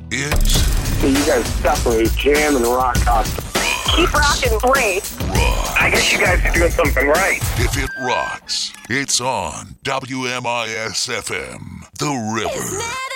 It's So you guys separate jam and rock out. Keep rocking, great. rock. I guess you guys are doing something right. If it rocks, it's on WMIS FM, The River.